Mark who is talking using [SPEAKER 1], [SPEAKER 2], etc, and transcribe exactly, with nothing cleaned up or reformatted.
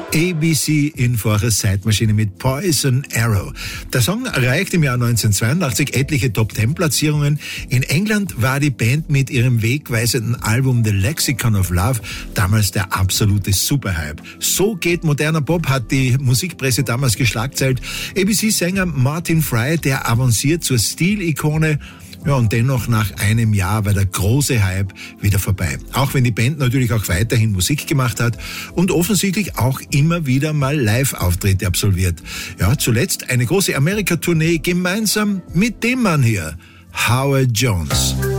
[SPEAKER 1] A B C in Vorers Zeitmaschine mit Poison Arrow. Der Song erreicht im Jahr neunzehnhundertzweiundachtzig etliche Top-Ten-Platzierungen. In England war die Band mit ihrem wegweisenden Album The Lexicon of Love damals der absolute Superhype. So geht moderner Pop, hat die Musikpresse damals geschlagzeilt. A B C-Sänger Martin Fry, der avanciert zur Stilikone. Ja, und dennoch nach einem Jahr war der große Hype wieder vorbei. Auch wenn die Band natürlich auch weiterhin Musik gemacht hat und offensichtlich auch immer wieder mal Live-Auftritte absolviert. Ja, zuletzt eine große Amerika-Tournee gemeinsam mit dem Mann hier, Howard Jones.